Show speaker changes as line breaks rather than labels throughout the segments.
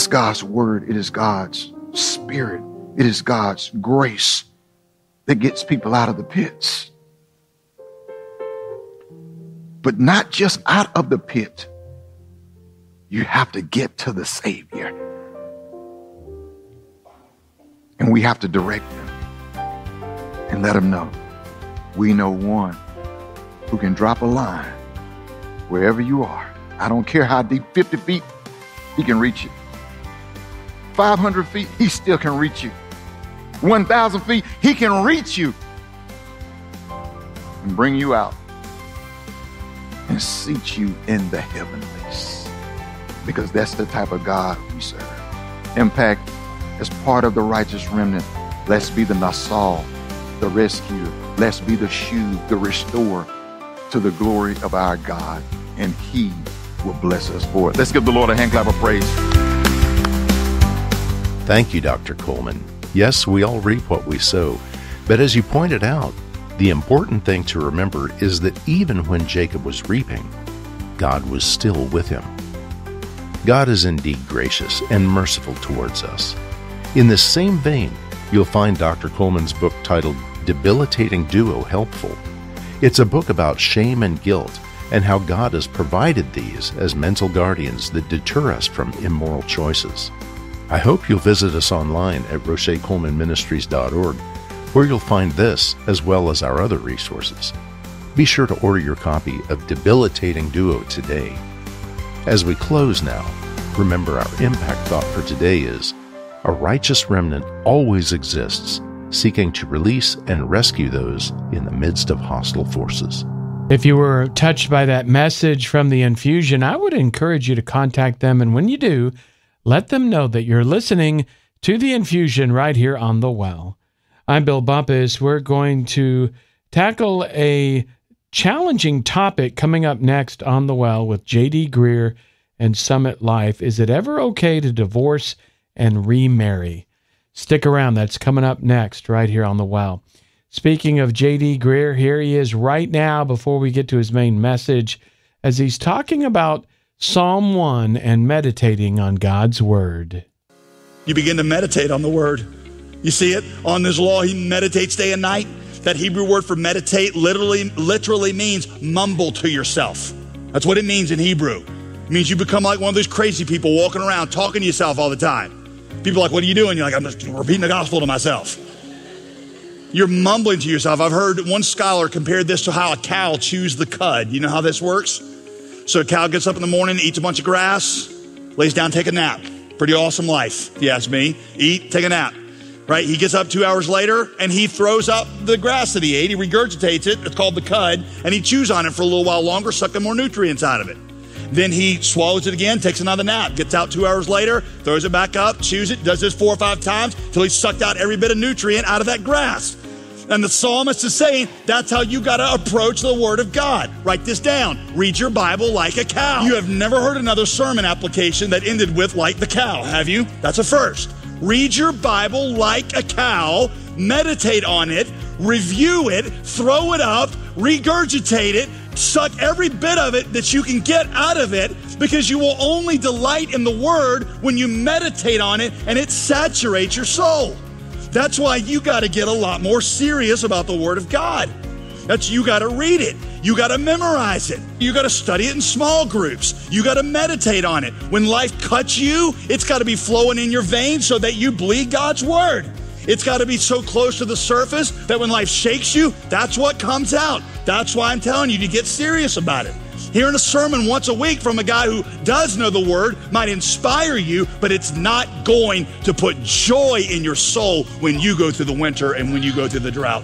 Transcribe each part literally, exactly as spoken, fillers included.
It's God's word. It is God's spirit. It is God's grace that gets people out of the pits. But not just out of the pit. You have to get to the Savior. And we have to direct them and let them know we know one who can drop a line wherever you are. I don't care how deep, fifty feet, he can reach you. five hundred feet, he still can reach you. one thousand feet, he can reach you and bring you out and seat you in the heavenlies, because that's the type of God we serve. Impact, as part of the righteous remnant, let's be the Nasal, the rescuer. Let's be the shoe, the restorer to the glory of our God, and he will bless us for it. Let's give the Lord a hand clap of praise.
Thank you, Doctor Coleman. Yes, we all reap what we sow, but as you pointed out, the important thing to remember is that even when Jacob was reaping, God was still with him. God is indeed gracious and merciful towards us. In this same vein, you'll find Doctor Coleman's book titled Debilitating Duo helpful. It's a book about shame and guilt and how God has provided these as mental guardians that deter us from immoral choices. I hope you'll visit us online at roche coleman ministries dot org, where you'll find this as well as our other resources. Be sure to order your copy of Debilitating Duo today. As we close now, remember our impact thought for today is, a righteous remnant always exists, seeking to release and rescue those in the midst of hostile forces.
If you were touched by that message from the Infusion, I would encourage you to contact them, and when you do, let them know that you're listening to the Infusion right here on The Well. I'm Bill Bumpus. We're going to tackle a challenging topic coming up next on The Well with J D Greear and Summit Life. Is it ever okay to divorce and remarry? Stick around. That's coming up next right here on The Well. Speaking of J D Greear, here he is right now before we get to his main message, as he's talking about Psalm one and meditating on God's Word.
You begin to meditate on the Word. You see it? On this law, he meditates day and night. That Hebrew word for meditate literally, literally means mumble to yourself. That's what it means in Hebrew. It means you become like one of those crazy people walking around talking to yourself all the time. People are like, what are you doing? You're like, I'm just repeating the gospel to myself. You're mumbling to yourself. I've heard one scholar compared this to how a cow chews the cud. You know how this works? So a cow gets up in the morning, eats a bunch of grass, lays down, take a nap. Pretty awesome life, if you ask me. Eat, take a nap. Right? He gets up two hours later and he throws up the grass that he ate. He regurgitates it. It's called the cud. And he chews on it for a little while longer, sucking more nutrients out of it. Then he swallows it again, takes another nap, gets out two hours later, throws it back up, chews it, does this four or five times till he's sucked out every bit of nutrient out of that grass. And the psalmist is saying, that's how you got to approach the Word of God. Write this down. Read your Bible like a cow. You have never heard another sermon application that ended with like the cow, have you? That's a first. Read your Bible like a cow, meditate on it, review it, throw it up, regurgitate it, suck every bit of it that you can get out of it, because you will only delight in the Word when you meditate on it and it saturates your soul. That's why you got to get a lot more serious about the Word of God. That's, you got to read it. You got to memorize it. You got to study it in small groups. You got to meditate on it. When life cuts you, it's got to be flowing in your veins so that you bleed God's Word. It's got to be so close to the surface that when life shakes you, that's what comes out. That's why I'm telling you to get serious about it. Hearing a sermon once a week from a guy who does know the Word might inspire you, but it's not going to put joy in your soul when you go through the winter and when you go through the drought.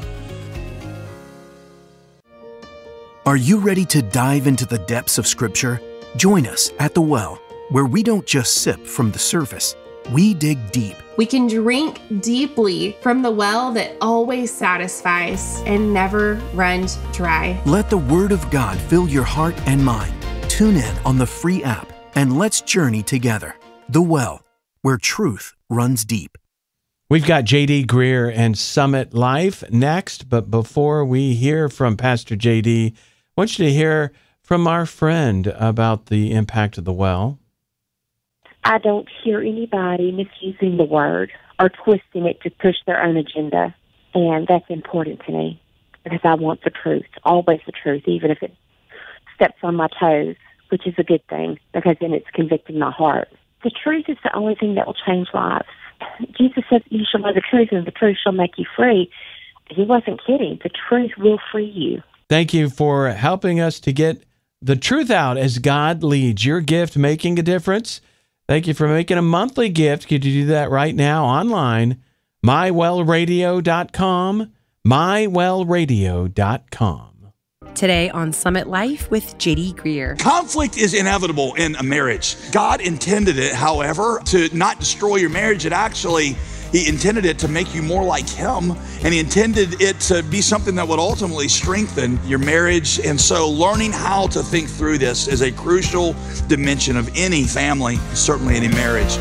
Are you ready to dive into the depths of Scripture? Join us at The Well, where we don't just sip from the surface, we dig deep.
We can drink deeply from the well that always satisfies and never runs dry.
Let the Word of God fill your heart and mind. Tune in on the free app and let's journey together. The Well, where truth runs deep.
We've got J D Greear and Summit Life next, but before we hear from Pastor J D, I want you to hear from our friend about the impact of the well.
I don't hear anybody misusing the word or twisting it to push their own agenda. And that's important to me because I want the truth, always the truth, even if it steps on my toes, which is a good thing because then it's convicting my heart. The truth is the only thing that will change lives. Jesus says you shall know the truth and the truth shall make you free. He wasn't kidding. The truth will free you.
Thank you for helping us to get the truth out as God leads. Your gift making a difference. Thank you for making a monthly gift. Could you do that right now online? my well radio dot com, my well radio dot com.
Today on Summit Life with J D Greear.
Conflict is inevitable in a marriage. God intended it, however, to not destroy your marriage. It actually, He intended it to make you more like Him, and He intended it to be something that would ultimately strengthen your marriage. And so learning how to think through this is a crucial dimension of any family, certainly any marriage.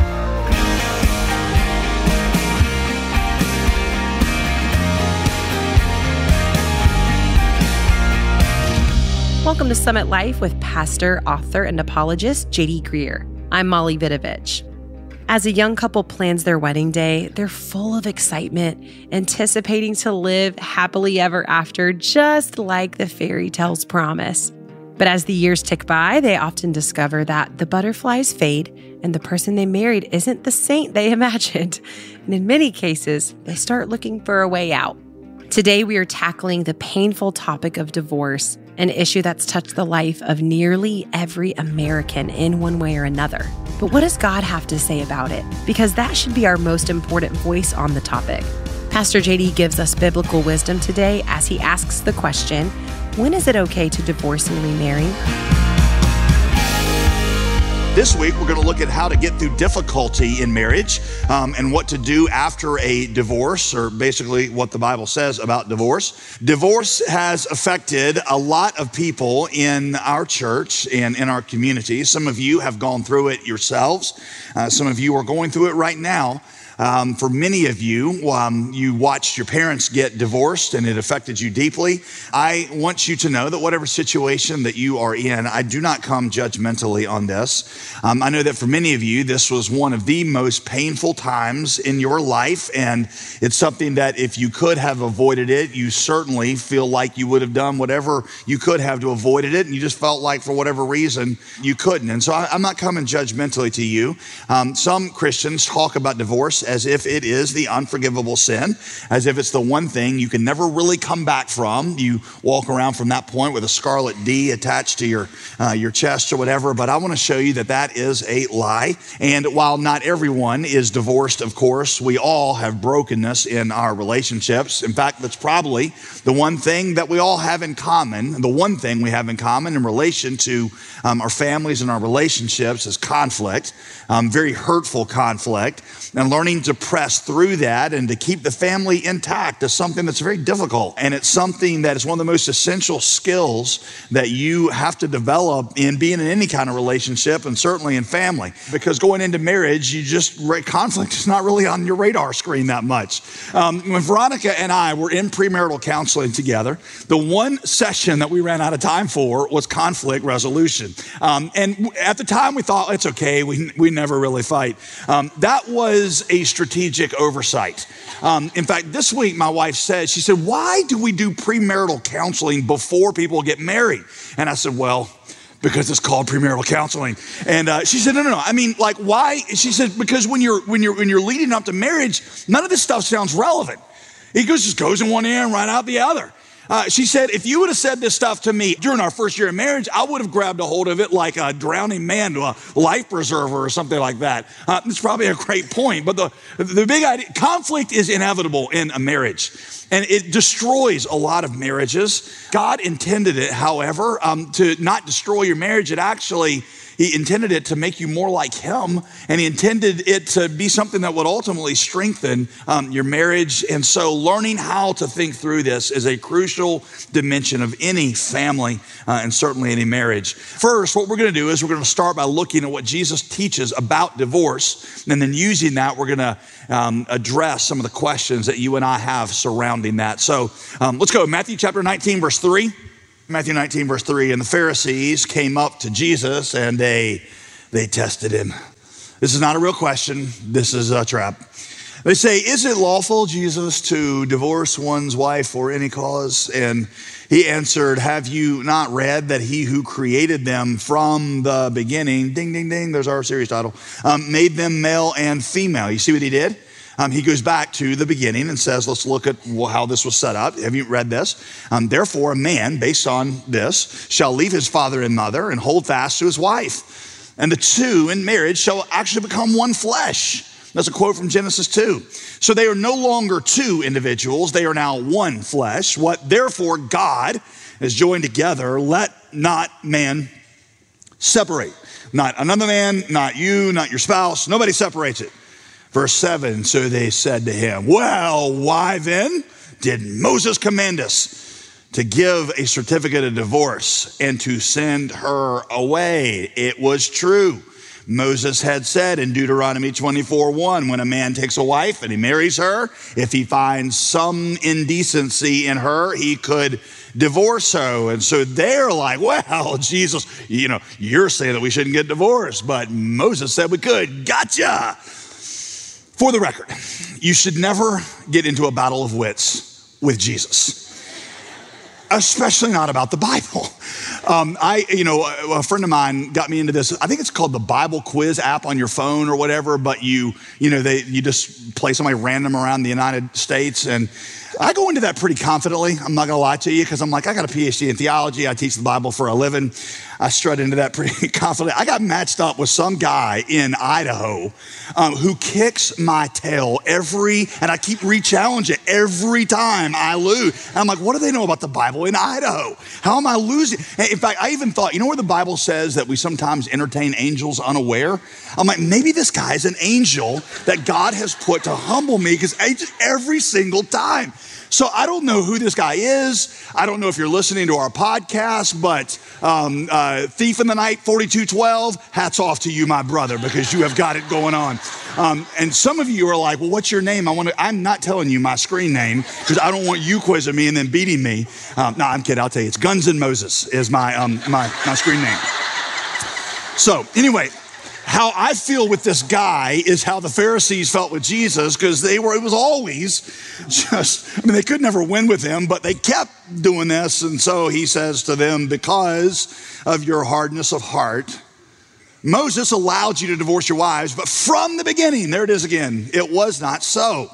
Welcome to Summit Life with pastor, author, and apologist J D Greear. I'm Molly Vidovich. As a young couple plans their wedding day, they're full of excitement, anticipating to live happily ever after, just like the fairy tales promise. But as the years tick by, they often discover that the butterflies fade and the person they married isn't the saint they imagined. And in many cases, they start looking for a way out. Today, we are tackling the painful topic of divorce, an issue that's touched the life of nearly every American in one way or another. But what does God have to say about it? Because that should be our most important voice on the topic. Pastor J D gives us biblical wisdom today as he asks the question, when is it okay to divorce and remarry?
This week, we're going to look at how to get through difficulty in marriage um, and what to do after a divorce, or basically what the Bible says about divorce. Divorce has affected a lot of people in our church and in our community. Some of you have gone through it yourselves. Uh, some of you are going through it right now. Um, for many of you, um, you watched your parents get divorced and it affected you deeply. I want you to know that whatever situation that you are in, I do not come judgmentally on this. Um, I know that for many of you, this was one of the most painful times in your life, and it's something that if you could have avoided it, you certainly feel like you would have done whatever you could have to avoid it, and you just felt like for whatever reason you couldn't. And so I, I'm not coming judgmentally to you. Um, some Christians talk about divorce as if it is the unforgivable sin, as if it's the one thing you can never really come back from. You walk around from that point with a scarlet D attached to your uh, your chest or whatever. But I want to show you that that is a lie. And while not everyone is divorced, of course, we all have brokenness in our relationships. In fact, that's probably the one thing that we all have in common. The one thing we have in common in relation to um, our families and our relationships is conflict, um, very hurtful conflict, and learning to press through that and to keep the family intact is something that's very difficult. And it's something that is one of the most essential skills that you have to develop in being in any kind of relationship, and certainly in family. Because going into marriage, you just, conflict is not really on your radar screen that much. Um, when Veronica and I were in premarital counseling together, the one session that we ran out of time for was conflict resolution. Um, and at the time we thought, it's okay, we, we never really fight. Um, that was a strategic oversight. Um, in fact, this week, my wife said, she said, why do we do premarital counseling before people get married? And I said, well, because it's called premarital counseling. And uh, she said, no, no, no. I mean, like, why? She said, because when you're when you're when you're leading up to marriage, none of this stuff sounds relevant. It goes just goes in one ear and right out the other. Uh, she said, if you would have said this stuff to me during our first year of marriage, I would have grabbed a hold of it like a drowning man to a life preserver or something like that. Uh, it's probably a great point. But the, the big idea, conflict is inevitable in a marriage. And it destroys a lot of marriages. God intended it, however, um, to not destroy your marriage. It actually, He intended it to make you more like Him, and He intended it to be something that would ultimately strengthen um, your marriage. And so learning how to think through this is a crucial dimension of any family uh, and certainly any marriage. First, what we're going to do is we're going to start by looking at what Jesus teaches about divorce, and then using that, we're going to um, address some of the questions that you and I have surrounding that. So um, let's go. Matthew chapter nineteen, verse three. Matthew nineteen, verse three, and the Pharisees came up to Jesus and they they tested him. This is not a real question. This is a trap. They say, is it lawful, Jesus, to divorce one's wife for any cause? And he answered, have you not read that he who created them from the beginning, ding, ding, ding, there's our series title, um, made them male and female. You see what he did? Um, he goes back to the beginning and says, let's look at how this was set up. Have you read this? Um, Therefore, a man, based on this, shall leave his father and mother and hold fast to his wife. And the two in marriage shall actually become one flesh. That's a quote from Genesis two. So they are no longer two individuals. They are now one flesh. What therefore God has joined together, let not man separate. Not another man, not you, not your spouse. Nobody separates it. Verse seven, so they said to him, well, why then did Moses command us to give a certificate of divorce and to send her away? It was true. Moses had said in Deuteronomy twenty-four one, when a man takes a wife and he marries her, if he finds some indecency in her, he could divorce her. And so they're like, well, Jesus, you know, you're saying that we shouldn't get divorced, but Moses said we could. Gotcha. For the record, you should never get into a battle of wits with Jesus, especially not about the Bible. Um, I, you know, a friend of mine got me into this. I think it's called the Bible Quiz app on your phone or whatever, but you, you know, they, you just play somebody random around the United States. And I go into that pretty confidently. I'm not going to lie to you because I'm like, I got a P H D in theology. I teach the Bible for a living. I strut into that pretty confidently. I got matched up with some guy in Idaho um, who kicks my tail every, and I keep re-challenging it every time I lose. And I'm like, what do they know about the Bible in Idaho? How am I losing? In fact, I even thought, you know where the Bible says that we sometimes entertain angels unaware? I'm like, maybe this guy's an angel that God has put to humble me because every single time. So I don't know who this guy is. I don't know if you're listening to our podcast, but um, uh, Thief in the Night forty-two twelve, hats off to you, my brother, because you have got it going on. Um, and some of you are like, well, what's your name? I want to, I'm not telling you my screen name because I don't want you quizzing me and then beating me. Um, no, I'm kidding. I'll tell you. It's Guns N' Moses is my, um, my, my screen name. So anyway, how I feel with this guy is how the Pharisees felt with Jesus, because they were, it was always just, I mean, they could never win with him, but they kept doing this. And so he says to them, because of your hardness of heart, Moses allowed you to divorce your wives, but from the beginning, there it is again, it was not so.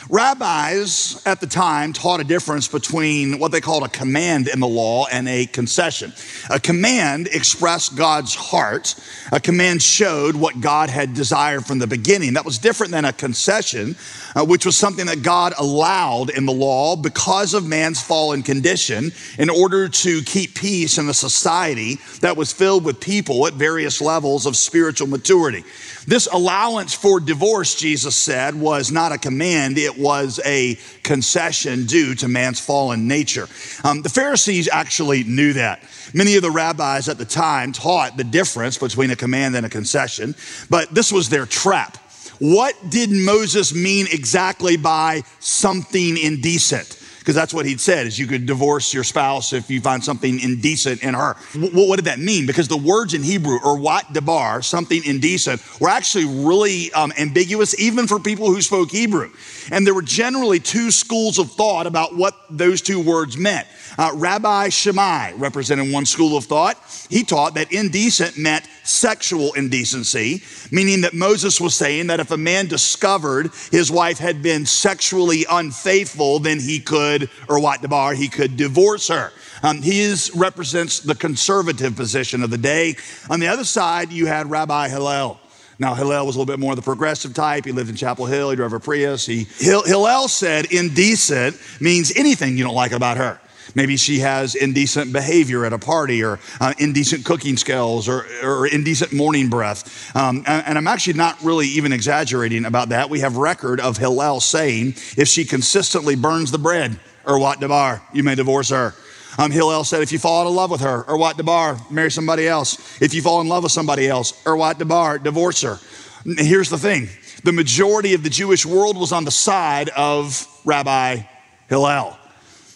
Rabbis at the time taught a difference between what they called a command in the law and a concession. A command expressed God's heart. A command showed what God had desired from the beginning. That was different than a concession, uh, which was something that God allowed in the law because of man's fallen condition in order to keep peace in a society that was filled with people at various levels of spiritual maturity. This allowance for divorce, Jesus said, was not a command. It was a concession due to man's fallen nature. Um, the Pharisees actually knew that. Many of the rabbis at the time taught the difference between a command and a concession, but this was their trap. What did Moses mean exactly by something indecent? Because that's what he'd said, is you could divorce your spouse if you find something indecent in her. W- what did that mean? Because the words in Hebrew, or wat debar, something indecent, were actually really um, ambiguous, even for people who spoke Hebrew. And there were generally two schools of thought about what those two words meant. Uh, Rabbi Shammai represented one school of thought. He taught that indecent meant sexual indecency, meaning that Moses was saying that if a man discovered his wife had been sexually unfaithful, then he could, or wat debar, he could divorce her. Um, his represents the conservative position of the day. On the other side, you had Rabbi Hillel. Now, Hillel was a little bit more the progressive type. He lived in Chapel Hill. He drove a Prius. He, Hillel said indecent means anything you don't like about her. Maybe she has indecent behavior at a party, or uh, indecent cooking skills, or, or indecent morning breath. Um, and, and I'm actually not really even exaggerating about that. We have record of Hillel saying, if she consistently burns the bread, or wat debar, you may divorce her. Um, Hillel said, if you fall out of love with her, or wat debar, marry somebody else. If you fall in love with somebody else, or wat debar, divorce her. And here's the thing. The majority of the Jewish world was on the side of Rabbi Hillel.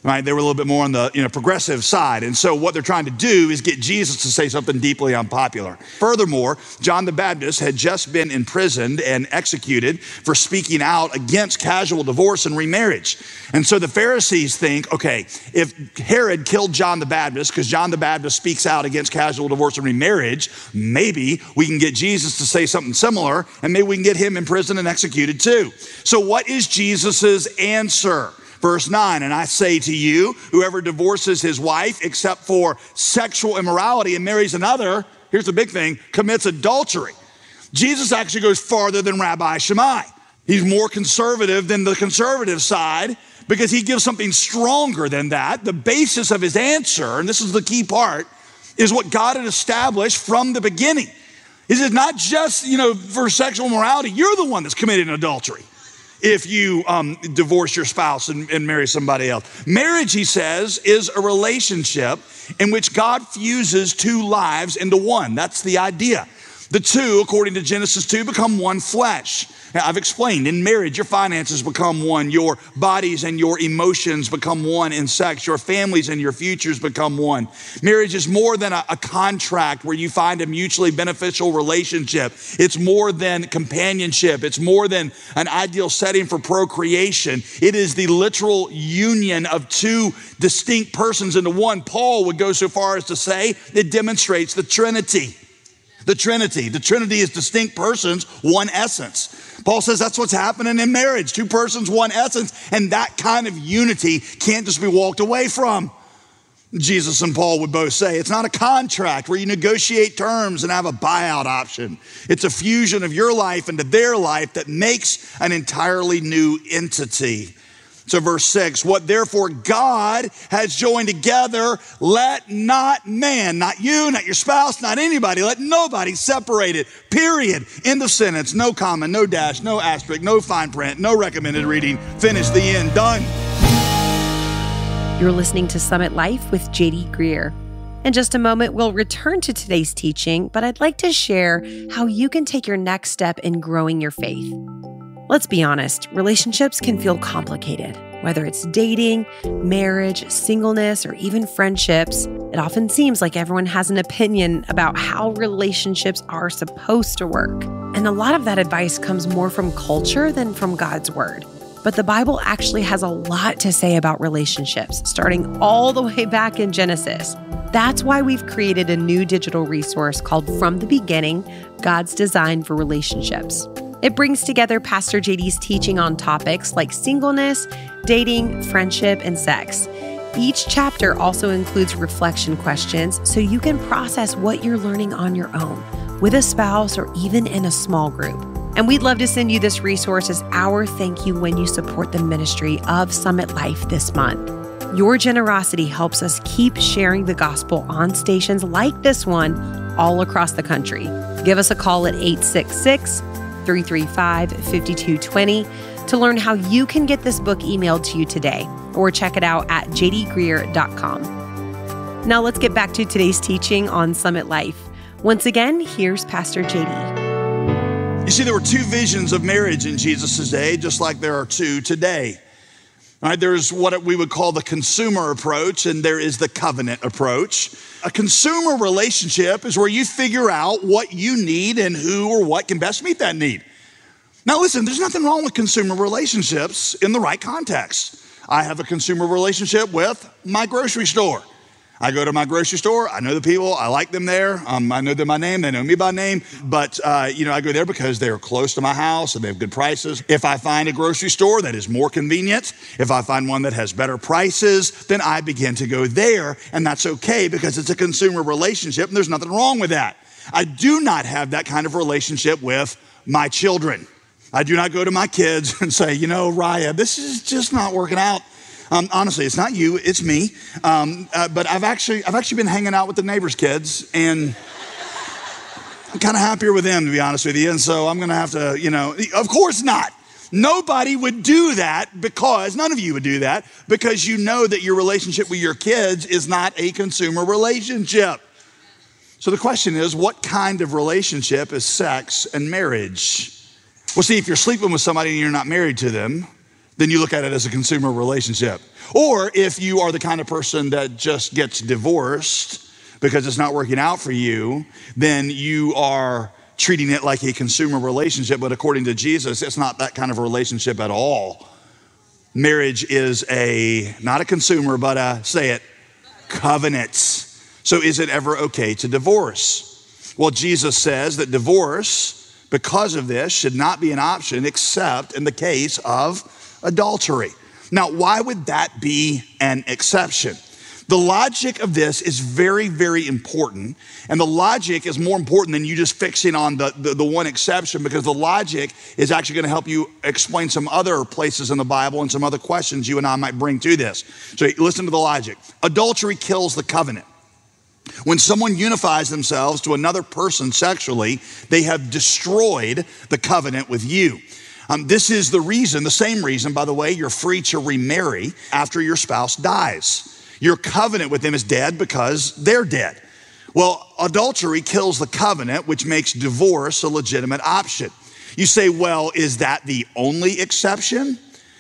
right? They were a little bit more on the you know progressive side. And so what they're trying to do is get Jesus to say something deeply unpopular. Furthermore, John the Baptist had just been imprisoned and executed for speaking out against casual divorce and remarriage. And so the Pharisees think, okay, if Herod killed John the Baptist because John the Baptist speaks out against casual divorce and remarriage, maybe we can get Jesus to say something similar, and maybe we can get him imprisoned and executed too. So what is Jesus's answer? Verse nine, and I say to you, whoever divorces his wife except for sexual immorality and marries another, here's the big thing, commits adultery. Jesus actually goes farther than Rabbi Shammai. He's more conservative than the conservative side because he gives something stronger than that. The basis of his answer, and this is the key part, is what God had established from the beginning. He says not just, you know, for sexual immorality, you're the one that's committing adultery if you um, divorce your spouse and, and marry somebody else. Marriage, he says, is a relationship in which God fuses two lives into one. That's the idea. The two, according to Genesis two, become one flesh. Now, I've explained, in marriage, your finances become one. Your bodies and your emotions become one in sex. Your families and your futures become one. Marriage is more than a, a contract where you find a mutually beneficial relationship. It's more than companionship. It's more than an ideal setting for procreation. It is the literal union of two distinct persons into one. Paul would go so far as to say it demonstrates the Trinity. The Trinity. The Trinity is distinct persons, one essence. Paul says that's what's happening in marriage. Two persons, one essence. And that kind of unity can't just be walked away from. Jesus and Paul would both say it's not a contract where you negotiate terms and have a buyout option. It's a fusion of your life into their life that makes an entirely new entity. So verse six, what therefore God has joined together, let not man, not you, not your spouse, not anybody, let nobody separate it, period. End of sentence, no comma, no dash, no asterisk, no fine print, no recommended reading, finish, the end, done.
You're listening to Summit Life with J D Greear. In just a moment, we'll return to today's teaching, but I'd like to share how you can take your next step in growing your faith. Let's be honest, relationships can feel complicated. Whether it's dating, marriage, singleness, or even friendships, it often seems like everyone has an opinion about how relationships are supposed to work. And a lot of that advice comes more from culture than from God's word. But the Bible actually has a lot to say about relationships, starting all the way back in Genesis. That's why we've created a new digital resource called From the Beginning, God's Design for Relationships. It brings together Pastor J D's teaching on topics like singleness, dating, friendship, and sex. Each chapter also includes reflection questions so you can process what you're learning on your own, with a spouse, or even in a small group. And we'd love to send you this resource as our thank you when you support the ministry of Summit Life this month. Your generosity helps us keep sharing the gospel on stations like this one all across the country. Give us a call at eight six six, three three five, five two two zero to learn how you can get this book emailed to you today, or check it out at j d greear dot com. Now let's get back to today's teaching on Summit Life. Once again, here's Pastor J D.
You see, there were two visions of marriage in Jesus' day, just like there are two today. All right, there's what we would call the consumer approach, and there is the covenant approach. A consumer relationship is where you figure out what you need and who or what can best meet that need. Now listen, there's nothing wrong with consumer relationships in the right context. I have a consumer relationship with my grocery store. I go to my grocery store. I know the people. I like them there. Um, I know them by name. They know me by name. But, uh, you know, I go there because they're close to my house and they have good prices. If I find a grocery store that is more convenient, if I find one that has better prices, then I begin to go there. And that's okay because it's a consumer relationship and there's nothing wrong with that. I do not have that kind of relationship with my children. I do not go to my kids and say, you know, Raya, this is just not working out. Um, honestly, it's not you, it's me. Um, uh, but I've actually, I've actually been hanging out with the neighbors' kids, and I'm kind of happier with them, to be honest with you. And so I'm going to have to, you know, of course not. Nobody would do that because, none of you would do that because you know that your relationship with your kids is not a consumer relationship. So the question is, what kind of relationship is sex and marriage? Well, see, if you're sleeping with somebody and you're not married to them, then you look at it as a consumer relationship. Or if you are the kind of person that just gets divorced because it's not working out for you, then you are treating it like a consumer relationship. But according to Jesus, it's not that kind of a relationship at all. Marriage is a, not a consumer, but a, say it, covenant. So is it ever okay to divorce? Well, Jesus says that divorce, because of this, should not be an option except in the case of adultery. Now, why would that be an exception? The logic of this is very, very important. And the logic is more important than you just fixing on the, the, the one exception, because the logic is actually going to help you explain some other places in the Bible and some other questions you and I might bring to this. So listen to the logic. Adultery kills the covenant. When someone unifies themselves to another person sexually, they have destroyed the covenant with you. Um, this is the reason, the same reason, by the way, you're free to remarry after your spouse dies. Your covenant with them is dead because they're dead. Well, adultery kills the covenant, which makes divorce a legitimate option. You say, well, is that the only exception?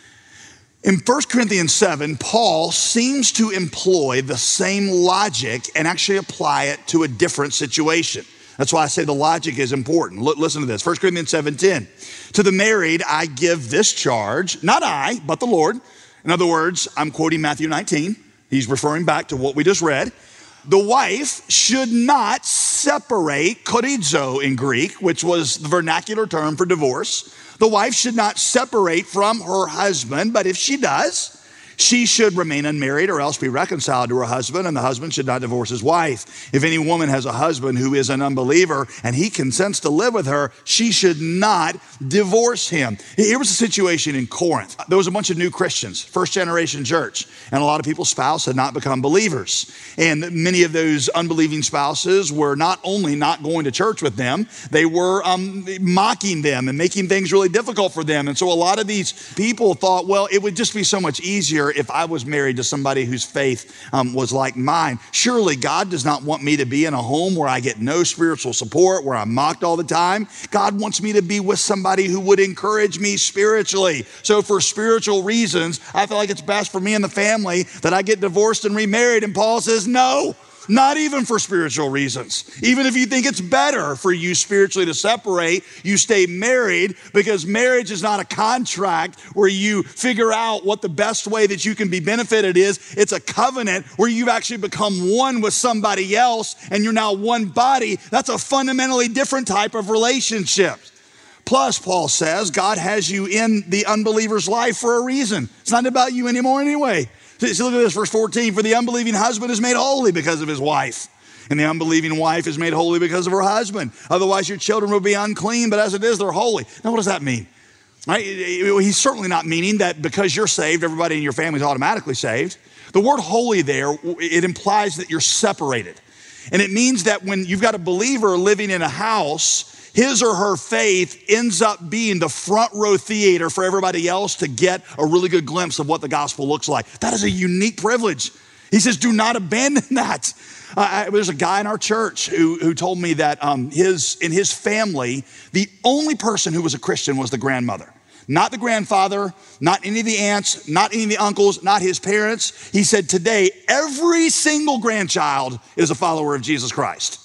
In First Corinthians seven, Paul seems to employ the same logic and actually apply it to a different situation. That's why I say the logic is important. L- listen to this, First Corinthians seven ten. To the married, I give this charge, not I, but the Lord. In other words, I'm quoting Matthew nineteen. He's referring back to what we just read. The wife should not separate, chorizo in Greek, which was the vernacular term for divorce. The wife should not separate from her husband, but if she does, she should remain unmarried or else be reconciled to her husband, and the husband should not divorce his wife. If any woman has a husband who is an unbeliever and he consents to live with her, she should not divorce him. Here was a situation in Corinth. There was a bunch of new Christians, first generation church, and a lot of people's spouses had not become believers. And many of those unbelieving spouses were not only not going to church with them, they were um, mocking them and making things really difficult for them. And so a lot of these people thought, well, it would just be so much easier if I was married to somebody whose faith um, was like mine. Surely God does not want me to be in a home where I get no spiritual support, where I'm mocked all the time. God wants me to be with somebody who would encourage me spiritually. So for spiritual reasons, I feel like it's best for me and the family that I get divorced and remarried. And Paul says, no. Not even for spiritual reasons. Even if you think it's better for you spiritually to separate, you stay married, because marriage is not a contract where you figure out what the best way that you can be benefited is. It's a covenant where you've actually become one with somebody else and you're now one body. That's a fundamentally different type of relationship. Plus, Paul says, God has you in the unbeliever's life for a reason. It's not about you anymore anyway. So look at this, verse fourteen. For the unbelieving husband is made holy because of his wife, and the unbelieving wife is made holy because of her husband. Otherwise, your children will be unclean, but as it is, they're holy. Now, what does that mean? Right? He's certainly not meaning that because you're saved, everybody in your family is automatically saved. The word holy there, it implies that you're separated. And it means that when you've got a believer living in a house, his or her faith ends up being the front row theater for everybody else to get a really good glimpse of what the gospel looks like. That is a unique privilege. He says, do not abandon that. Uh, there's a guy in our church who, who told me that um, his in his family, the only person who was a Christian was the grandmother. Not the grandfather, not any of the aunts, not any of the uncles, not his parents. He said today, every single grandchild is a follower of Jesus Christ.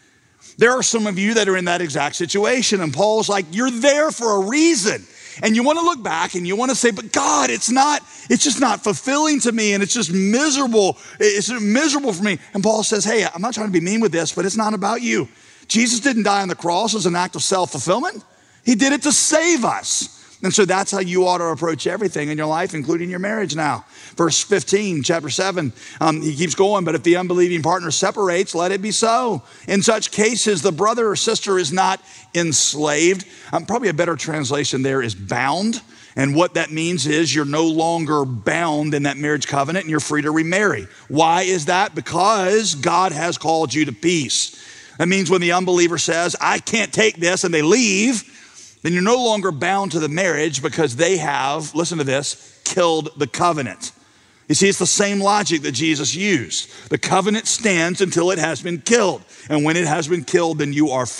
There are some of you that are in that exact situation, and Paul's like, you're there for a reason. And you want to look back and you want to say, but God, it's not, it's just not fulfilling to me, and it's just miserable. It's miserable for me. And Paul says, hey, I'm not trying to be mean with this, but it's not about you. Jesus didn't die on the cross as an act of self-fulfillment. He did it to save us. And so that's how you ought to approach everything in your life, including your marriage now. Verse fifteen, chapter seven, um, he keeps going, but if the unbelieving partner separates, let it be so. In such cases, the brother or sister is not enslaved. Um, probably a better translation there is bound. And what that means is you're no longer bound in that marriage covenant and you're free to remarry. Why is that? Because God has called you to peace. That means when the unbeliever says, I can't take this, and they leave, then you're no longer bound to the marriage because they have, listen to this, killed the covenant. You see, it's the same logic that Jesus used. The covenant stands until it has been killed. And when it has been killed, then you are free.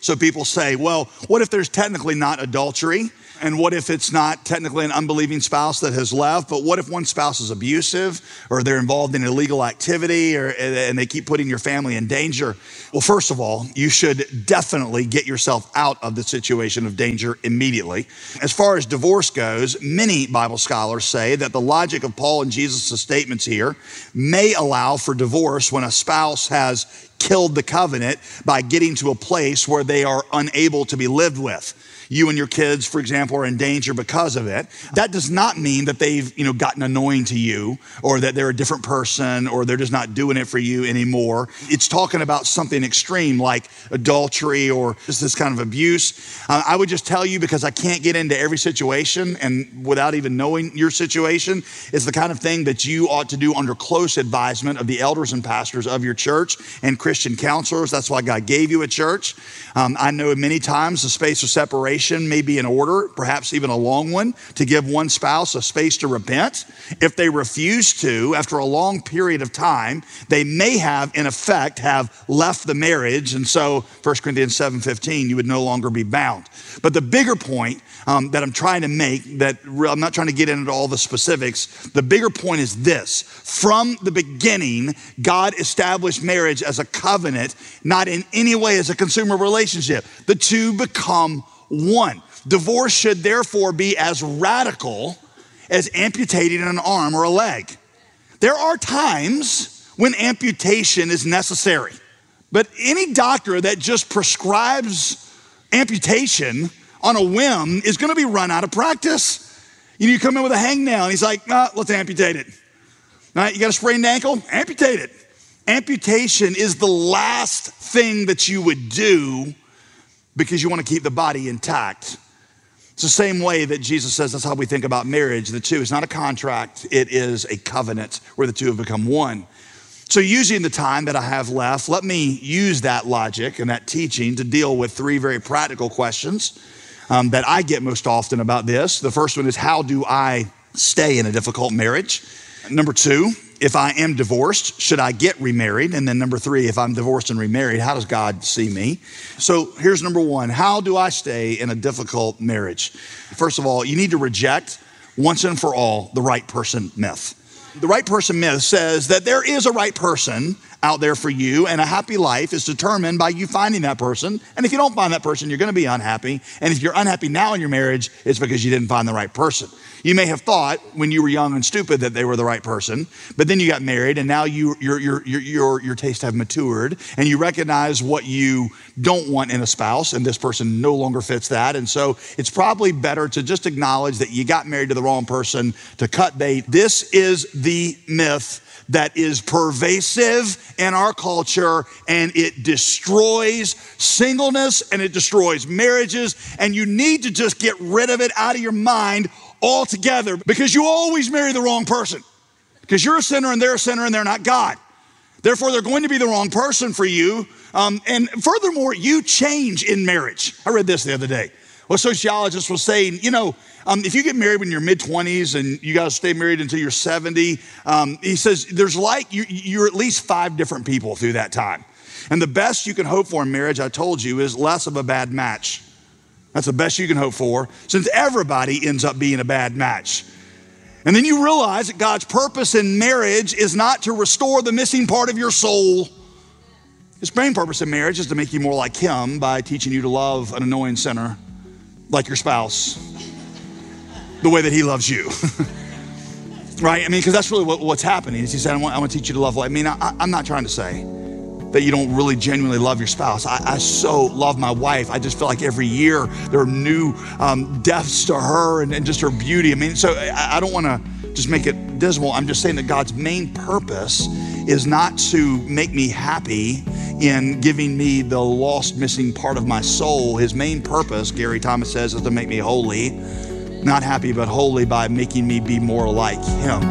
So people say, well, what if there's technically not adultery? And what if it's not technically an unbelieving spouse that has left? But what if one spouse is abusive or they're involved in illegal activity or, and they keep putting your family in danger? Well, first of all, you should definitely get yourself out of the situation of danger immediately. As far as divorce goes, many Bible scholars say that the logic of Paul and Jesus' statements here may allow for divorce when a spouse has killed the covenant by getting to a place where they are unable to be lived with. You and your kids, for example, are in danger because of it. That does not mean that they've, you know, gotten annoying to you or that they're a different person or they're just not doing it for you anymore. It's talking about something extreme like adultery or just this kind of abuse. Uh, I would just tell you, because I can't get into every situation and without even knowing your situation, it's the kind of thing that you ought to do under close advisement of the elders and pastors of your church and Christian counselors. That's why God gave you a church. Um, I know many times the space of separation may be in order, perhaps even a long one, to give one spouse a space to repent. If they refuse to, after a long period of time, they may have, in effect, have left the marriage. And so First Corinthians seven fifteen, you would no longer be bound. But the bigger point um, that I'm trying to make, that I'm not trying to get into all the specifics, the bigger point is this. From the beginning, God established marriage as a covenant, not in any way as a consumer relationship. The two become one. Divorce should therefore be as radical as amputating an arm or a leg. There are times when amputation is necessary, but any doctor that just prescribes amputation on a whim is going to be run out of practice. You know, you come in with a hangnail and he's like, ah, let's amputate it. All right, you got a sprained ankle? Amputate it. Amputation is the last thing that you would do because you want to keep the body intact. It's the same way that Jesus says that's how we think about marriage. The two is not a contract, it is a covenant where the two have become one. So using the time that I have left, let me use that logic and that teaching to deal with three very practical questions um, that I get most often about this. The first one is, how do I stay in a difficult marriage? Number two, if I am divorced, should I get remarried? And then number three, if I'm divorced and remarried, how does God see me? So here's number one. How do I stay in a difficult marriage? First of all, you need to reject once and for all the right person myth. The right person myth says that there is a right person out there for you, and a happy life is determined by you finding that person. And if you don't find that person, you're going to be unhappy. And if you're unhappy now in your marriage, it's because you didn't find the right person. You may have thought when you were young and stupid that they were the right person, but then you got married and now you, your, your, your, your, your tastes have matured and you recognize what you don't want in a spouse, and this person no longer fits that. And so it's probably better to just acknowledge that you got married to the wrong person, to cut bait. This is the myth that is pervasive in our culture, and it destroys singleness and it destroys marriages, and you need to just get rid of it out of your mind altogether, because you always marry the wrong person, because you're a sinner and they're a sinner and they're not God. Therefore, they're going to be the wrong person for you. Um, and furthermore, you change in marriage. I read this the other day. Well, a sociologist was saying, you know, um, if you get married when you're mid-twenties and you guys stay married until you're seventy, um, he says there's like, you, you're at least five different people through that time. And the best you can hope for in marriage, I told you, is less of a bad match. That's the best you can hope for, since everybody ends up being a bad match. And then you realize that God's purpose in marriage is not to restore the missing part of your soul. His main purpose in marriage is to make you more like Him by teaching you to love an annoying sinner like your spouse, the way that He loves you. Right? I mean, because that's really what, what's happening. Is He said, I want, I want to teach you to love. I mean, I, I'm not trying to say that you don't really genuinely love your spouse. I, I so love my wife. I just feel like every year there are new um, depths to her and, and just her beauty. I mean, so I, I don't want to just make it dismal. I'm just saying that God's main purpose is not to make me happy in giving me the lost, missing part of my soul. His main purpose, Gary Thomas says, is to make me holy. Not happy, but holy by making me be more like Him.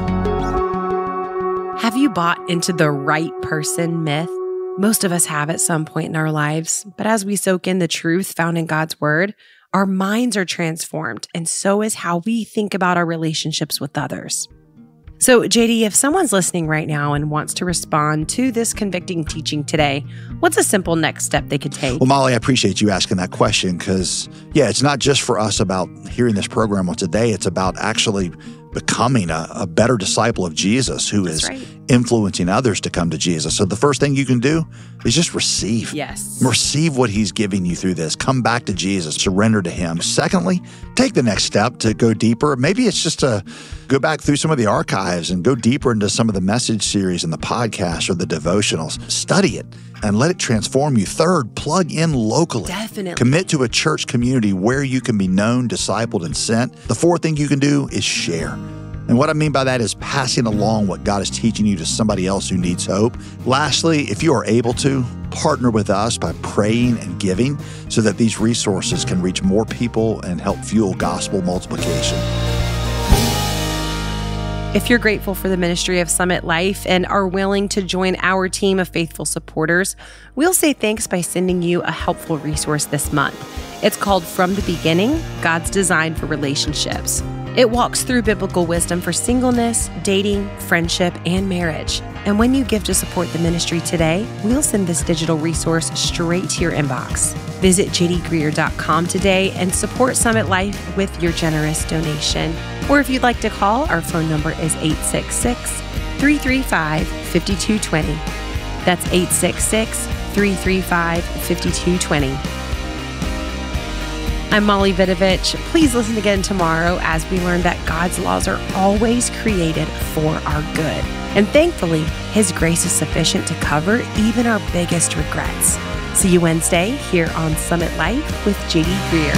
Have you bought into the right person myth? Most of us have at some point in our lives, but as we soak in the truth found in God's Word, our minds are transformed, and so is how we think about our relationships with others. So, J D, if someone's listening right now and wants to respond to this convicting teaching today, what's a simple next step they could take?
Well, Molly, I appreciate you asking that question because, yeah, it's not just for us about hearing this program on today. It's about actually becoming a, a better disciple of Jesus who
That's
is
right.
influencing others to come to Jesus. So the first thing you can do is just receive.
Yes.
Receive what he's giving you through this. Come back to Jesus. Surrender to him. Secondly, take the next step to go deeper. Maybe it's just to go back through some of the archives and go deeper into some of the message series and the podcasts or the devotionals. Study it and let it transform you. Third, plug in locally.
Definitely.
Commit to a church community where you can be known, discipled, and sent. The fourth thing you can do is share. And what I mean by that is passing along what God is teaching you to somebody else who needs hope. Lastly, if you are able to, partner with us by praying and giving so that these resources can reach more people and help fuel gospel multiplication.
If you're grateful for the ministry of Summit Life and are willing to join our team of faithful supporters, we'll say thanks by sending you a helpful resource this month. It's called From the Beginning, God's Design for Relationships. It walks through biblical wisdom for singleness, dating, friendship, and marriage. And when you give to support the ministry today, we'll send this digital resource straight to your inbox. Visit j d greer dot com today and support Summit Life with your generous donation. Or if you'd like to call, our phone number is eight six six, three three five, five two two zero. That's eight six six, three three five, five two two zero. I'm Molly Vidovich. Please listen again tomorrow as we learn that God's laws are always created for our good. And thankfully, His grace is sufficient to cover even our biggest regrets. See you Wednesday here on Summit Life with J D Greer.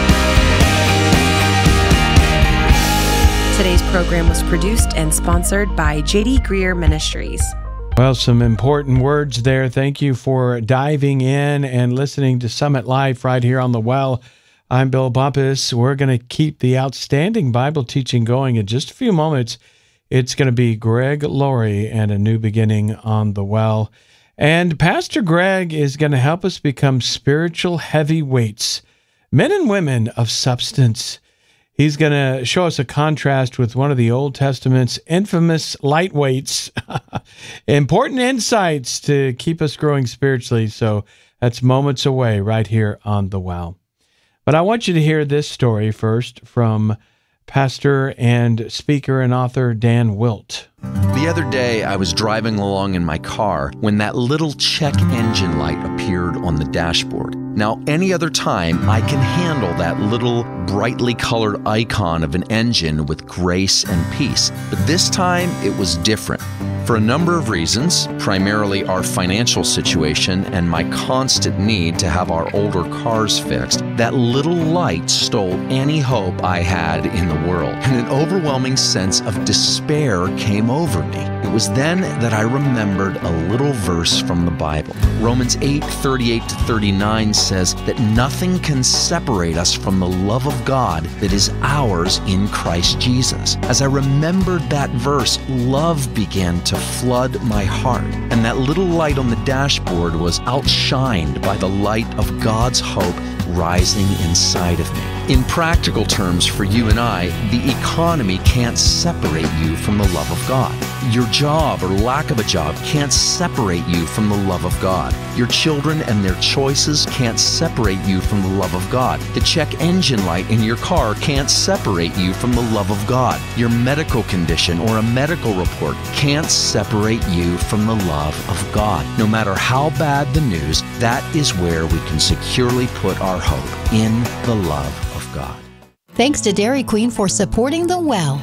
Today's program was produced and sponsored by J D Greer Ministries.
Well, some important words there. Thank you for diving in and listening to Summit Life right here on The Well. I'm Bill Bumpus. We're going to keep the outstanding Bible teaching going in just a few moments. It's going to be Greg Laurie and a new beginning on The Well. And Pastor Greg is going to help us become spiritual heavyweights, men and women of substance. He's going to show us a contrast with one of the Old Testament's infamous lightweights. Important insights to keep us growing spiritually. So that's moments away right here on The Well. But I want you to hear this story first from pastor and speaker and author Dan Wilt.
The other day, I was driving along in my car when that little check engine light appeared on the dashboard. Now, any other time, I can handle that little brightly colored icon of an engine with grace and peace. But this time, it was different. For a number of reasons, primarily our financial situation and my constant need to have our older cars fixed, that little light stole any hope I had in the world. And an overwhelming sense of despair came over me. It was then that I remembered a little verse from the Bible. Romans eight, thirty-eight to thirty-nine says that nothing can separate us from the love of God that is ours in Christ Jesus. As I remembered that verse, love began to flood my heart, and that little light on the dashboard was outshined by the light of God's hope rising inside of me. In practical terms, for you and I, the economy can't separate you from the love of God. Your job or lack of a job can't separate you from the love of God. Your children and their choices can't separate you from the love of God. The check engine light in your car can't separate you from the love of God. Your medical condition or a medical report can't separate you from the love of God. No matter how bad the news, that is where we can securely put our hope, in the love of God.
Thanks to Dairy Queen for supporting The Well.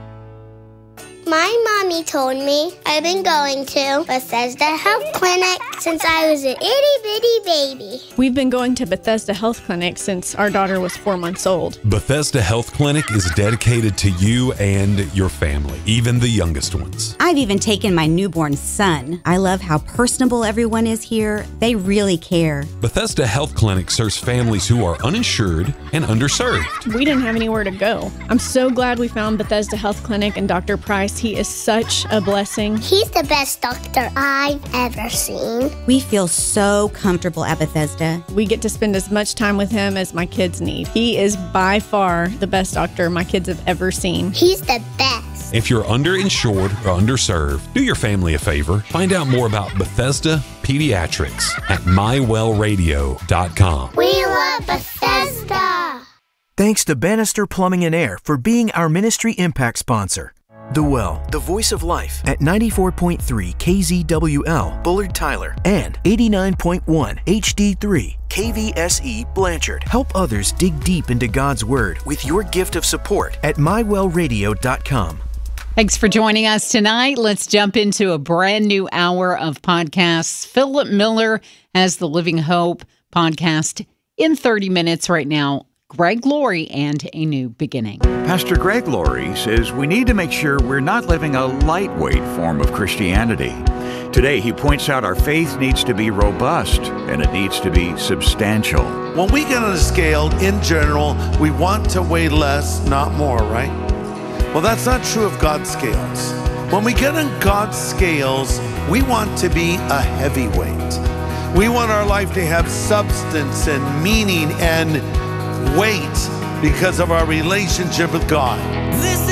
My mommy told me I've been going to Bethesda Health Clinic since I was an itty bitty baby.
We've been going to Bethesda Health Clinic since our daughter was four months old.
Bethesda Health Clinic is dedicated to you and your family, even the youngest ones.
I've even taken my newborn son. I love how personable everyone is here. They really care.
Bethesda Health Clinic serves families who are uninsured and underserved.
We didn't have anywhere to go. I'm so glad we found Bethesda Health Clinic and Doctor Price. He is such a blessing.
He's the best doctor I've ever seen.
We feel so comfortable at Bethesda.
We get to spend as much time with him as my kids need. He is by far the best doctor my kids have ever seen.
He's the best.
If you're underinsured or underserved, do your family a favor. Find out more about Bethesda Pediatrics at my well radio dot com.
We love Bethesda.
Thanks to Bannister Plumbing and Air for being our Ministry Impact sponsor. The Well, the voice of life at ninety-four point three K Z W L, Bullard Tyler, and eighty-nine point one H D three K V S E Blanchard. Help others dig deep into God's Word with your gift of support at my well radio dot com.
Thanks for joining us tonight. Let's jump into a brand new hour of podcasts. Philip Miller has the Living Hope podcast in thirty minutes right now. Greg Laurie and A New Beginning.
Pastor Greg Laurie says we need to make sure we're not living a lightweight form of Christianity. Today, he points out our faith needs to be robust and it needs to be substantial.
When we get on a scale, in general, we want to weigh less, not more, right? Well, that's not true of God's scales. When we get on God's scales, we want to be a heavyweight. We want our life to have substance and meaning and weight because of our relationship with God. This